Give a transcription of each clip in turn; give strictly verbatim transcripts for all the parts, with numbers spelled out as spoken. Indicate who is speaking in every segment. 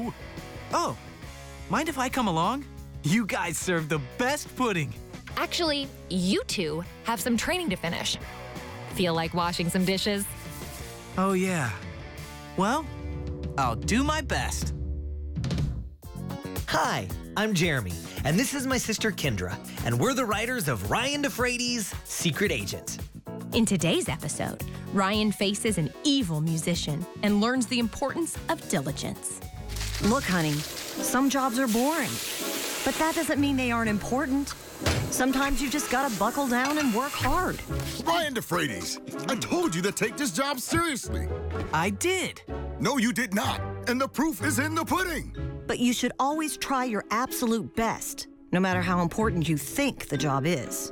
Speaker 1: two.
Speaker 2: Oh, mind if I come along? You guys serve the best pudding.
Speaker 3: Actually, you two have some training to finish. Feel like washing some dishes?
Speaker 2: Oh, yeah. Well, I'll do my best.
Speaker 4: Hi, I'm Jeremy, and this is my sister Kendra, and we're the writers of Ryan DeFrades' Secret Agent.
Speaker 5: In today's episode, Ryan faces an evil musician and learns the importance of diligence.
Speaker 6: Look, honey, some jobs are boring, but that doesn't mean they aren't important. Sometimes you just gotta buckle down and work hard.
Speaker 1: Ryan DeFrades, I told you to take this job seriously.
Speaker 2: I did.
Speaker 1: No, you did not. And the proof is in the pudding.
Speaker 6: But you should always try your absolute best, no matter how important you think the job is.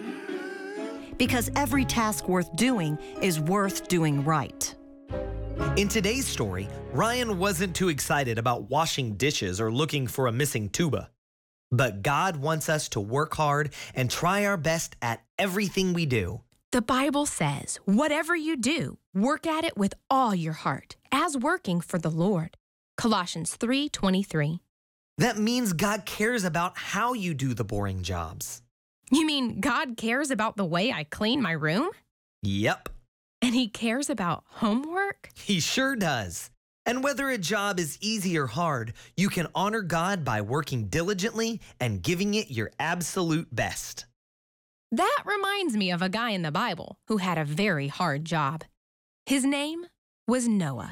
Speaker 6: Because every task worth doing is worth doing right.
Speaker 4: In today's story, Ryan wasn't too excited about washing dishes or looking for a missing tuba. But God wants us to work hard and try our best at everything we do.
Speaker 5: The Bible says, whatever you do, work at it with all your heart, as working for the Lord. Colossians three twenty-three.
Speaker 4: That means God cares about how you do the boring jobs.
Speaker 5: You mean God cares about the way I clean my room?
Speaker 4: Yep.
Speaker 5: And he cares about homework?
Speaker 4: He sure does. And whether a job is easy or hard, you can honor God by working diligently and giving it your absolute best.
Speaker 5: That reminds me of a guy in the Bible who had a very hard job. His name was Noah.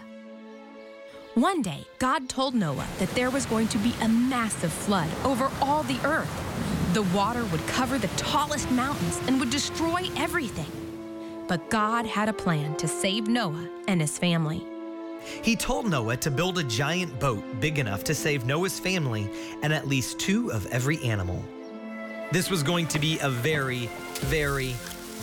Speaker 5: One day, God told Noah that there was going to be a massive flood over all the earth. The water would cover the tallest mountains and would destroy everything. But God had a plan to save Noah and his family.
Speaker 4: He told Noah to build a giant boat big enough to save Noah's family and at least two of every animal. This was going to be a very, very,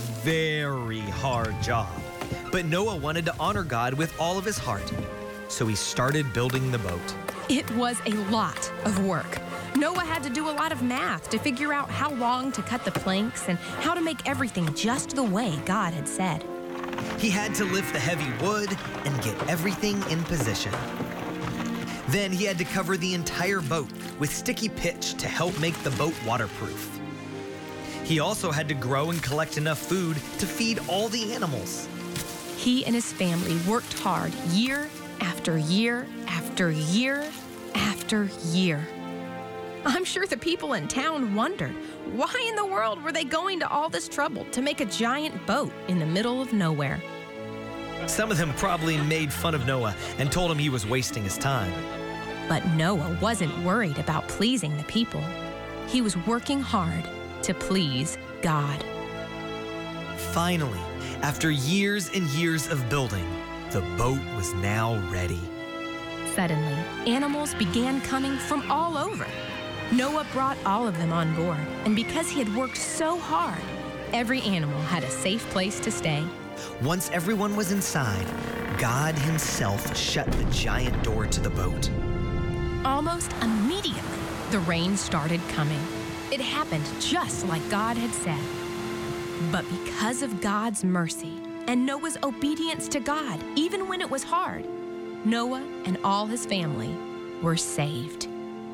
Speaker 4: very hard job. But Noah wanted to honor God with all of his heart, so he started building the boat.
Speaker 5: It was a lot of work. Noah had to do a lot of math to figure out how long to cut the planks and how to make everything just the way God had said.
Speaker 4: He had to lift the heavy wood and get everything in position. Then he had to cover the entire boat with sticky pitch to help make the boat waterproof. He also had to grow and collect enough food to feed all the animals.
Speaker 5: He and his family worked hard year after year after year after year. I'm sure the people in town wondered, why in the world were they going to all this trouble to make a giant boat in the middle of nowhere?
Speaker 4: Some of them probably made fun of Noah and told him he was wasting his time.
Speaker 5: But Noah wasn't worried about pleasing the people. He was working hard to please God.
Speaker 4: Finally, after years and years of building, the boat was now ready.
Speaker 5: Suddenly, animals began coming from all over. Noah brought all of them on board, and because he had worked so hard, every animal had a safe place to stay.
Speaker 4: Once everyone was inside, God himself shut the giant door to the boat.
Speaker 5: Almost immediately, the rain started coming. It happened just like God had said. But because of God's mercy and Noah's obedience to God, even when it was hard, Noah and all his family were saved.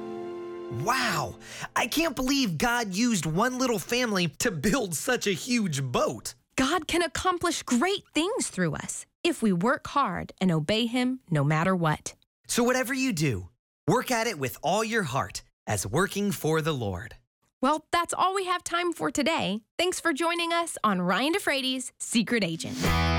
Speaker 4: Wow! I can't believe God used one little family to build such a huge boat.
Speaker 5: God can accomplish great things through us if we work hard and obey him no matter what.
Speaker 4: So whatever you do, work at it with all your heart as working for the Lord.
Speaker 5: Well, that's all we have time for today. Thanks for joining us on Ryan DeFrades' Secret Agent.